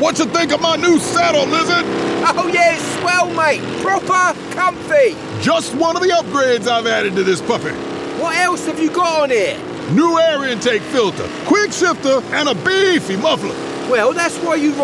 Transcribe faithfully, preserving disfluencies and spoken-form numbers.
What you think of my new saddle, Lizard? Oh yeah, it's swell, mate. Proper comfy. Just one of the upgrades I've added to this puppy. What else have you got on here? New air intake filter, quick shifter, and a beefy muffler. Well, that's why you